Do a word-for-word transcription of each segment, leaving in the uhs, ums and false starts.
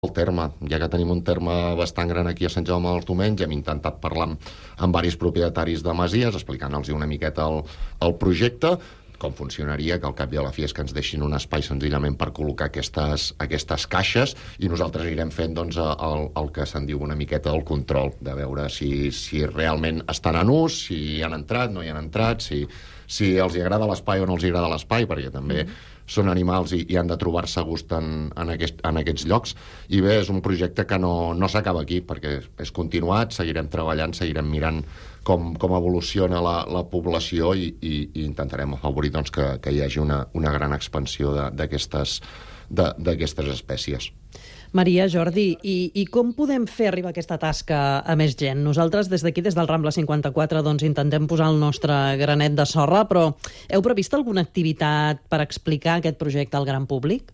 el terme, ja que tenim un terme bastant gran aquí a Sant Jaume dels Domenys, hem intentat parlar amb, amb varis propietaris de masies, explicant-los una miqueta el, el projecte, com funcionaria, que al cap i a la fi és que ens deixin un espai senzillament per col·locar aquestes, aquestes caixes, i nosaltres anirem fent doncs, el, el que se'n diu una miqueta el control, de veure si, si realment estan en ús, si hi han entrat, no hi han entrat, si, si els hi agrada l'espai o no els hi agrada l'espai, perquè també mm. són animals i, i han de trobar-se a gust en, en, aquest, en aquests llocs. I bé, és un projecte que no, no s'acaba aquí, perquè és continuat, seguirem treballant, seguirem mirant com, com evoluciona la, la població i, i, i intentarem afavorir doncs, que, que hi hagi una, una gran expansió d'aquestes d'aquestes espècies. Maria, Jordi, i, i com podem fer arribar aquesta tasca a més gent? Nosaltres des d'aquí, des del Rambla cinquanta-quatre, doncs intentem posar el nostre granet de sorra, però heu previst alguna activitat per explicar aquest projecte al gran públic?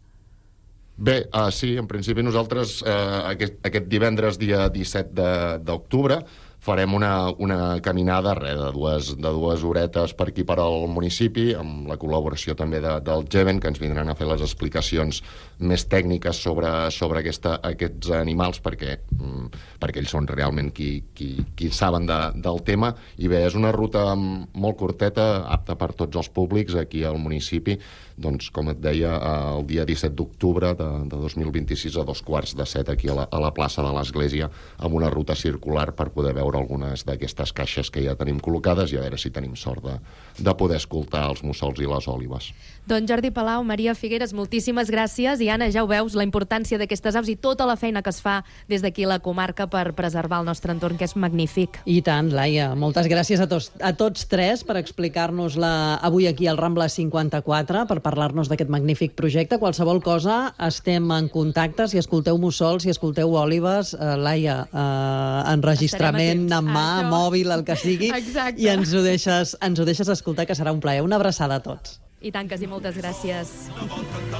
Bé, uh, sí, en principi nosaltres uh, aquest, aquest divendres, dia disset d'octubre, farem una, una caminada re, de, dues, de dues horetes per aquí per al municipi, amb la col·laboració també de, del Geven, que ens vindran a fer les explicacions més tècniques sobre, sobre aquesta, aquests animals, perquè, perquè ells són realment qui, qui, qui saben de, del tema. I bé, és una ruta molt curteta, apta per tots els públics aquí al municipi, doncs, com et deia, el dia disset d'octubre de, de dos mil vint-i-sis a dos quarts de set aquí a la, a la plaça de l'Església, amb una ruta circular per poder veure algunes d'aquestes caixes que ja tenim col·locades i a veure si tenim sort de, de poder escoltar els mussols i les òlibes. Doncs Jordi Palau, Maria Figueres, moltíssimes gràcies. I Anna, ja ho veus, la importància d'aquestes aus i tota la feina que es fa des d'aquí a la comarca per preservar el nostre entorn, que és magnífic. I tant, Laia. Moltes gràcies a tots, a tots tres per explicar-nos-la avui aquí al Rambla cinquanta-quatre, per parlar-nos d'aquest magnífic projecte. Qualsevol cosa, estem en contacte. Si escolteu mussols, si escolteu òlibes, eh, Laia, eh, enregistrament en mà, Això. mòbil, el que sigui, Exacte. i ens ho, deixes, ens ho deixes escoltar, que serà un plaer. Una abraçada a tots. I tant que sí, moltes gràcies.